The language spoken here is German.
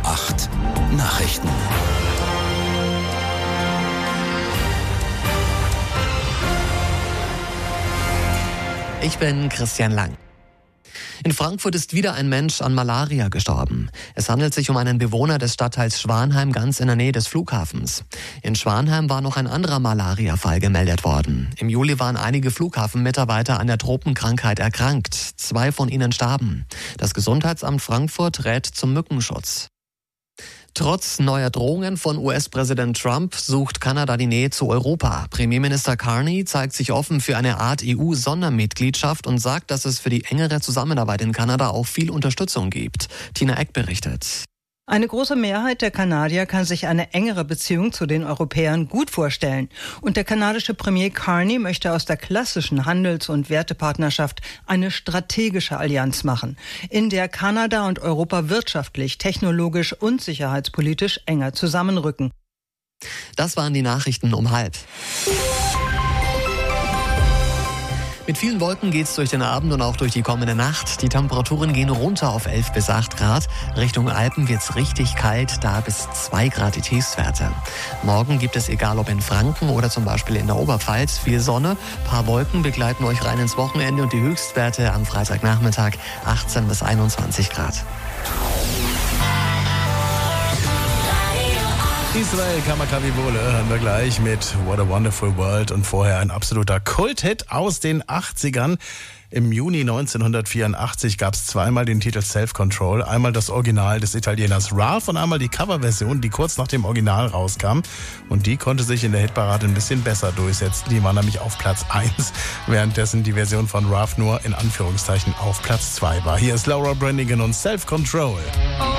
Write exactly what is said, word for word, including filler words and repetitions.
acht Nachrichten. Ich bin Christian Lang. In Frankfurt ist wieder ein Mensch an Malaria gestorben. Es handelt sich um einen Bewohner des Stadtteils Schwanheim ganz in der Nähe des Flughafens. In Schwanheim war noch ein anderer Malaria-Fall gemeldet worden. Im Juli waren einige Flughafenmitarbeiter an der Tropenkrankheit erkrankt. Zwei von ihnen starben. Das Gesundheitsamt Frankfurt rät zum Mückenschutz. Trotz neuer Drohungen von U S-Präsident Trump sucht Kanada die Nähe zu Europa. Premierminister Carney zeigt sich offen für eine Art E U-Sondermitgliedschaft und sagt, dass es für die engere Zusammenarbeit in Kanada auch viel Unterstützung gibt. Tina Eck berichtet. Eine große Mehrheit der Kanadier kann sich eine engere Beziehung zu den Europäern gut vorstellen. Und der kanadische Premier Carney möchte aus der klassischen Handels- und Wertepartnerschaft eine strategische Allianz machen, in der Kanada und Europa wirtschaftlich, technologisch und sicherheitspolitisch enger zusammenrücken. Das waren die Nachrichten um halb. Mit vielen Wolken geht's durch den Abend und auch durch die kommende Nacht. Die Temperaturen gehen runter auf elf bis acht Grad. Richtung Alpen wird's richtig kalt, da bis zwei Grad die Tiefstwerte. Morgen gibt es, egal ob in Franken oder zum Beispiel in der Oberpfalz, viel Sonne. Paar Wolken begleiten euch rein ins Wochenende und die Höchstwerte am Freitagnachmittag achtzehn bis einundzwanzig Grad. Israel Kamakawiwohle hören wir gleich mit What a Wonderful World und vorher ein absoluter Kulthit aus den achtzigern. Im Juni neunzehnhundertvierundachtzig gab es zweimal den Titel Self-Control. Einmal das Original des Italieners Ralph und einmal die Coverversion, die kurz nach dem Original rauskam. Und die konnte sich in der Hitparade ein bisschen besser durchsetzen. Die war nämlich auf Platz eins, währenddessen die Version von Ralph nur in Anführungszeichen auf Platz zwei war. Hier ist Laura Branigan und Self-Control.